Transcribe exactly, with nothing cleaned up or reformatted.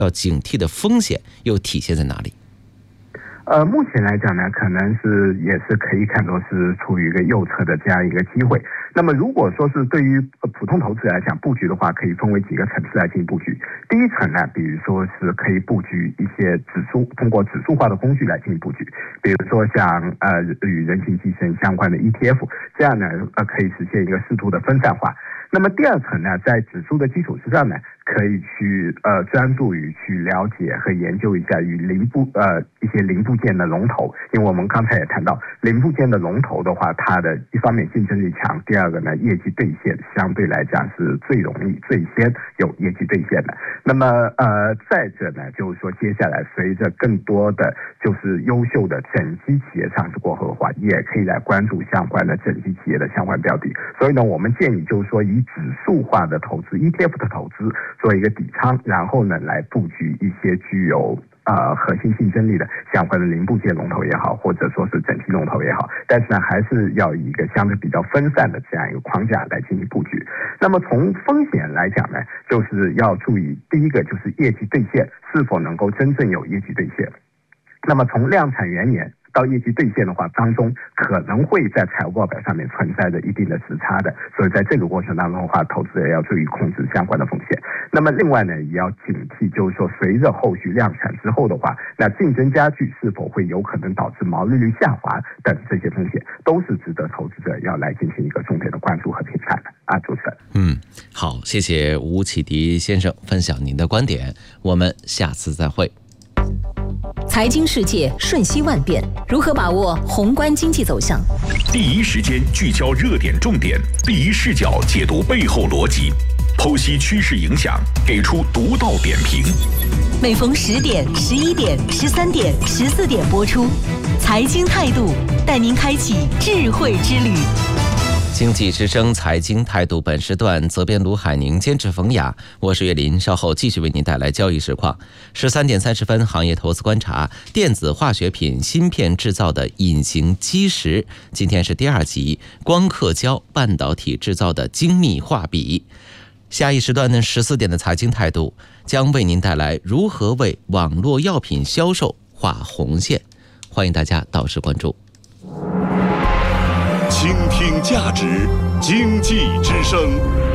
要警惕的风险又体现在哪里？ 呃，目前来讲呢，可能是也是可以看作是处于一个右侧的这样一个机会。那么如果说是对于普通投资来讲布局的话，可以分为几个层次来进行布局。第一层呢，比如说是可以布局一些指数，通过指数化的工具来进行布局，比如说像呃与人形机器人相关的 E T F， 这样呢呃可以实现一个适度的分散化。那么第二层呢，在指数的基础之上呢，可以去呃专注于去了解和研究一下与零部呃一些零部件的龙头，因为我们刚才也谈到零部件的龙头的话，它的一方面竞争力强，第二个呢业绩兑现相对来讲是最容易最先有业绩兑现的。那么呃再者呢，就是说接下来随着更多的就是优秀的整机企业上市过后的话，也可以来关注相关的整机企业的相关标的。所以呢，我们建议就是说以指数化的投资 E T F 的投资做一个底仓，然后呢来布局一些具有呃核心竞争力的相关的零部件龙头也好，或者说是整体龙头也好，但是呢还是要以一个相对比较分散的这样一个框架来进行布局。那么从风险来讲呢，就是要注意第一个就是业绩兑现是否能够真正有业绩兑现。那么从量产元年到业绩兑现的话，当中可能会在财务报表上面存在着一定的时差的，所以在这个过程当中的话，投资者要注意控制相关的风险。那么另外呢，也要警惕，就是说随着后续量产之后的话，那竞争加剧是否会有可能导致毛利率下滑等这些风险，都是值得投资者要来进行一个重点的关注和评判的啊，主持人。 嗯，好，谢谢吴启迪先生分享您的观点，我们下次再会。 财经世界瞬息万变，如何把握宏观经济走向？ 第一时间聚焦热点重点，第一视角解读背后逻辑，剖析趋势影响，给出独到点评。 每逢十点、十一点、十三点、十四点播出，财经态度带您开启智慧之旅。 经济之声财经态度本时段责编卢海宁，监制冯雅，我是岳林，稍后继续为您带来交易实况。十三点三十分，行业投资观察，电子化学品芯片制造的隐形基石，今天是第二集，光刻胶半导体制造的精密画笔。下一时段呢，十四点的财经态度将为您带来如何为网络药品销售画红线，欢迎大家到时关注。 倾听价值，经济之声。